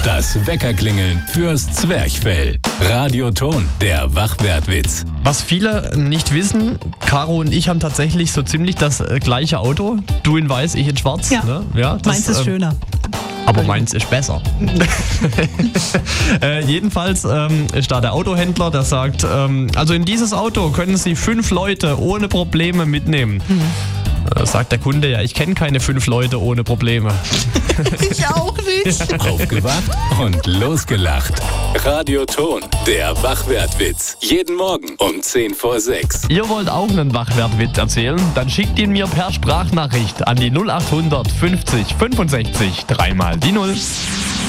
Das Weckerklingeln fürs Zwerchfell. Radioton, der Wachwertwitz. Was viele nicht wissen, Caro und ich haben tatsächlich so ziemlich das gleiche Auto. Du in weiß, ich in schwarz. Ja, ne? Ja, das, meins ist schöner. Aber meins ist besser. Jedenfalls ist da der Autohändler, der sagt, also in dieses Auto können Sie 5 Leute ohne Probleme mitnehmen. Sagt der Kunde, ja, ich kenne keine 5 Leute ohne Probleme. Ich auch nicht. Aufgewacht und losgelacht. Radioton, der Wachwertwitz. Jeden Morgen um 5:50. Ihr wollt auch einen Wachwertwitz erzählen? Dann schickt ihn mir per Sprachnachricht an die 0800 50 65 3 mal die 0.